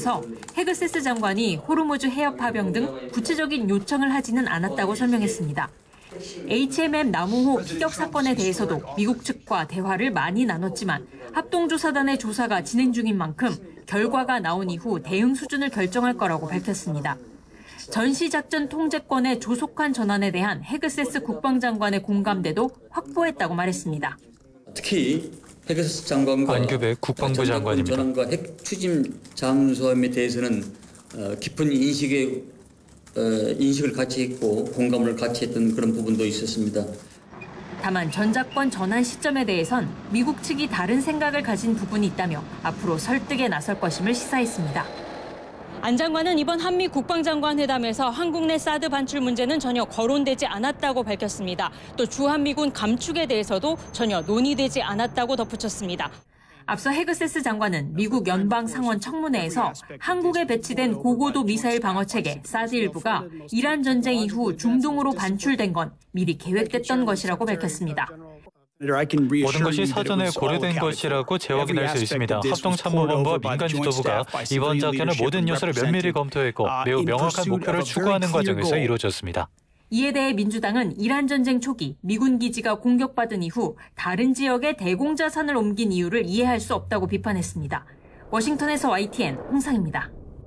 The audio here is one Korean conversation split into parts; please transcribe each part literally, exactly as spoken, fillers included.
회견에서 헤그세스 장관이 호르무즈 해협 파병 등 구체적인 요청을 하지는 않았다고 설명했습니다. 에이치엠엠 남우호 피격 사건에 대해서도 미국 측과 대화를 많이 나눴지만 합동조사단의 조사가 진행 중인 만큼 결과가 나온 이후 대응 수준을 결정할 거라고 밝혔습니다. 전시작전 통제권의 조속한 전환에 대한 헤그세스 국방장관의 공감대도 확보했다고 말했습니다. 특히 헤그세스 장관과 안규백 국방부 장관입니다. 전환과 핵 추진 잠수함에 대해서는 깊은 인식의 인식을 같이 했고 공감을 같이 했던 그런 부분도 있었습니다. 다만 전작권 전환 시점에 대해선 미국 측이 다른 생각을 가진 부분이 있다며 앞으로 설득에 나설 것임을 시사했습니다. 안 장관은 이번 한미 국방장관 회담에서 한국 내 사드 반출 문제는 전혀 거론되지 않았다고 밝혔습니다. 또 주한미군 감축에 대해서도 전혀 논의되지 않았다고 덧붙였습니다. 앞서 헤그세스 장관은 미국 연방상원 청문회에서 한국에 배치된 고고도 미사일 방어체계 사드 일부가 이란 전쟁 이후 중동으로 반출된 건 미리 계획됐던 것이라고 밝혔습니다. 모든 것이 사전에 고려된 것이라고 재확인할 수 있습니다. 합동참모본부와 민간 지도부가 이번 작전의 모든 요소를 면밀히 검토했고 매우 명확한 목표를 추구하는 과정에서 이루어졌습니다. 이에 대해 민주당은 이란 전쟁 초기 미군 기지가 공격받은 이후 다른 지역에 대공자산을 옮긴 이유를 이해할 수 없다고 비판했습니다. 워싱턴에서 와이티엔 홍상입니다.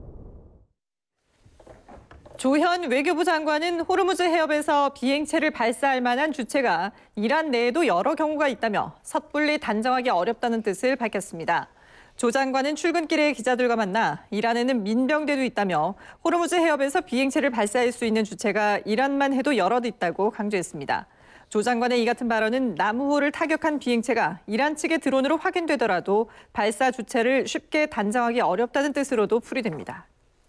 조현 외교부 장관은 호르무즈 해협에서 비행체를 발사할 만한 주체가 이란 내에도 여러 경우가 있다며 섣불리 단정하기 어렵다는 뜻을 밝혔습니다. 조 장관은 출근길에 기자들과 만나 이란에는 민병대도 있다며 호르무즈 해협에서 비행체를 발사할 수 있는 주체가 이란만 해도 여럿 있다고 강조했습니다. 조 장관의 이 같은 발언은 남우호를 타격한 비행체가 이란 측의 드론으로 확인되더라도 발사 주체를 쉽게 단정하기 어렵다는 뜻으로도 풀이됩니다.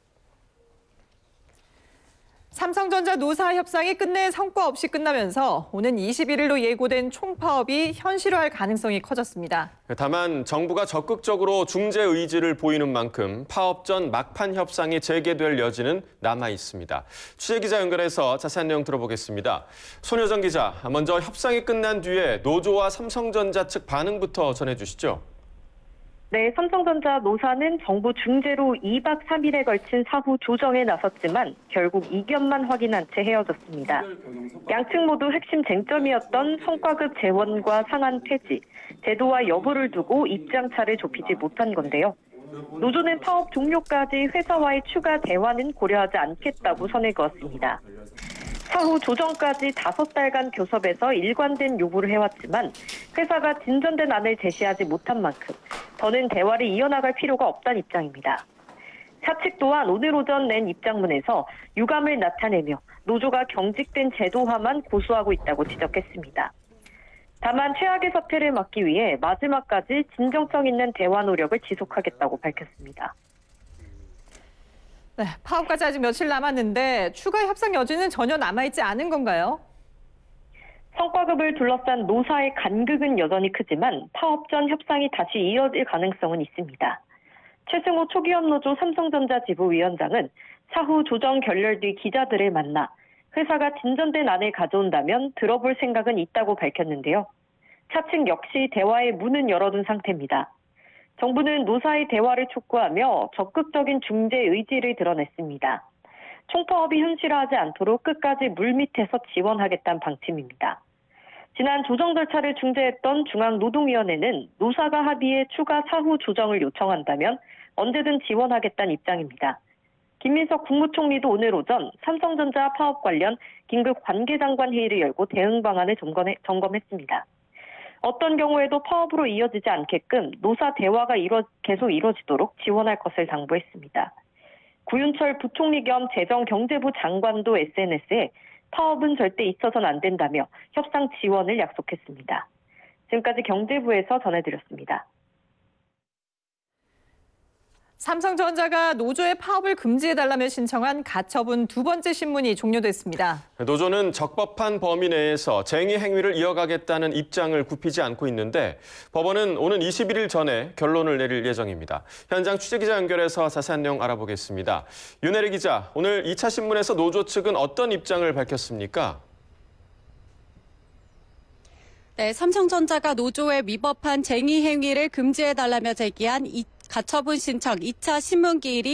삼성전자 노사 협상이 끝내 성과 없이 끝나면서 오는 이십일 일로 예고된 총파업이 현실화할 가능성이 커졌습니다. 다만 정부가 적극적으로 중재 의지를 보이는 만큼 파업 전 막판 협상이 재개될 여지는 남아 있습니다. 취재기자 연결해서 자세한 내용 들어보겠습니다. 손효정 기자, 먼저 협상이 끝난 뒤에 노조와 삼성전자 측 반응부터 전해주시죠. 네, 삼성전자 노사는 정부 중재로 이박 삼일에 걸친 사후 조정에 나섰지만 결국 이견만 확인한 채 헤어졌습니다. 양측 모두 핵심 쟁점이었던 성과급 재원과 상한 폐지, 제도화 여부를 두고 입장차를 좁히지 못한 건데요. 노조는 파업 종료까지 회사와의 추가 대화는 고려하지 않겠다고 선을 그었습니다. 사후 조정까지 다섯 달간 교섭에서 일관된 요구를 해왔지만 회사가 진전된 안을 제시하지 못한 만큼 더는 대화를 이어나갈 필요가 없다는 입장입니다. 사측 또한 오늘 오전 낸 입장문에서 유감을 나타내며 노조가 경직된 제도화만 고수하고 있다고 지적했습니다. 다만 최악의 사태를 막기 위해 마지막까지 진정성 있는 대화 노력을 지속하겠다고 밝혔습니다. 네, 파업까지 아직 며칠 남았는데 추가 협상 여지는 전혀 남아있지 않은 건가요? 성과급을 둘러싼 노사의 간극은 여전히 크지만 파업 전 협상이 다시 이어질 가능성은 있습니다. 최승호 초기업노조 삼성전자 지부위원장은 사후 조정 결렬 뒤 기자들을 만나 회사가 진전된 안을 가져온다면 들어볼 생각은 있다고 밝혔는데요. 차측 역시 대화의 문은 열어둔 상태입니다. 정부는 노사의 대화를 촉구하며 적극적인 중재 의지를 드러냈습니다. 총파업이 현실화하지 않도록 끝까지 물밑에서 지원하겠다는 방침입니다. 지난 조정 절차를 중재했던 중앙노동위원회는 노사가 합의해 추가 사후 조정을 요청한다면 언제든 지원하겠다는 입장입니다. 김민석 국무총리도 오늘 오전 삼성전자 파업 관련 긴급 관계장관 회의를 열고 대응 방안을 점검해, 점검했습니다. 어떤 경우에도 파업으로 이어지지 않게끔 노사 대화가 이뤄, 계속 이뤄지도록 지원할 것을 당부했습니다. 구윤철 부총리 겸 재정경제부 장관도 에스엔에스에 파업은 절대 있어서는 안 된다며 협상 지원을 약속했습니다. 지금까지 경제부에서 전해드렸습니다. 삼성전자가 노조의 파업을 금지해달라며 신청한 가처분 두 번째 신문이 종료됐습니다. 노조는 적법한 범위 내에서 쟁의 행위를 이어가겠다는 입장을 굽히지 않고 있는데 법원은 오는 이십일 일 전에 결론을 내릴 예정입니다. 현장 취재기자 연결해서 자세한 내용 알아보겠습니다. 윤혜리 기자, 오늘 이 차 신문에서 노조 측은 어떤 입장을 밝혔습니까? 네, 삼성전자가 노조의 위법한 쟁의 행위를 금지해달라며 제기한 이 가처분 신청 이 차 신문 기일이